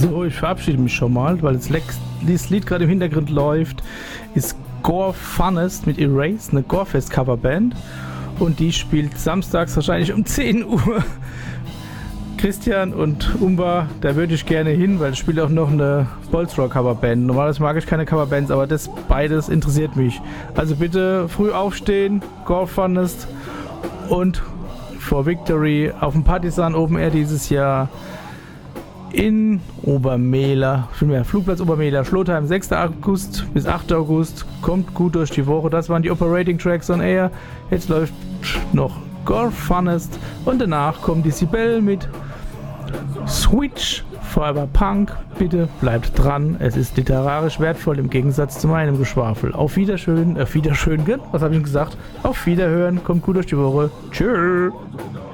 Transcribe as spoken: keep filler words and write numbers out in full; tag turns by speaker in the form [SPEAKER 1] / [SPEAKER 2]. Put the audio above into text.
[SPEAKER 1] So, ich verabschiede mich schon mal, weil das, Lex, das Lied gerade im Hintergrund läuft. Ist Gore Funnest mit Erase, eine Gorefest-Coverband. Und die spielt samstags wahrscheinlich um zehn Uhr. Christian und Umba, da würde ich gerne hin, weil es spielt auch noch eine Bolzrock-Coverband. Normalerweise mag ich keine Coverbands, aber das beides interessiert mich. Also bitte früh aufstehen, Gore Funnest und For Victory auf dem Partisan Open Air dieses Jahr in Obermehler, vielmehr Flugplatz Obermehler, Schlotheim, sechster August bis achter August. Kommt gut durch die Woche. Das waren die Operating Tracks on Air. Jetzt läuft noch Gore Funnest und danach kommt die Sibel mit Switch Forever Punk. Bitte bleibt dran. Es ist literarisch wertvoll im Gegensatz zu meinem Geschwafel. Auf Wiederschön, auf Wiederschön, was habe ich gesagt? Auf Wiederhören. Kommt gut durch die Woche. Tschüss.